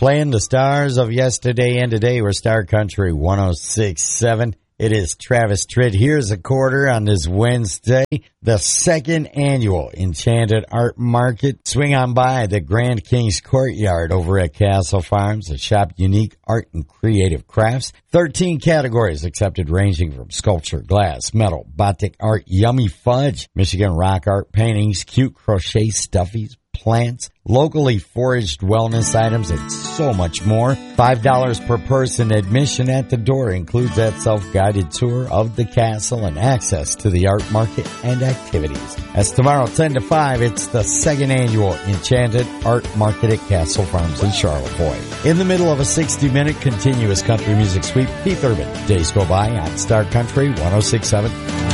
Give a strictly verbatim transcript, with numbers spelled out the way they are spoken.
Playing the stars of yesterday and today, we're Star Country one oh six point seven. It is Travis Tritt. Here's a quarter on this Wednesday, the second annual Enchanted Art Market. Swing on by the Grand Kings Courtyard over at Castle Farms, a shop unique art and creative crafts. thirteen categories accepted, ranging from sculpture, glass, metal, batik art, yummy fudge, Michigan rock art, paintings, cute crochet stuffies, plants, locally foraged wellness items, and so much more. five dollars per person admission at the door includes that self-guided tour of the castle and access to the art market and activities. As tomorrow, ten to five, it's the second annual Enchanted Art Market at Castle Farms in Charlevoix. In the middle of a sixty-minute continuous country music sweep, Keith Urban, Days Go By on Star Country one oh six point seven.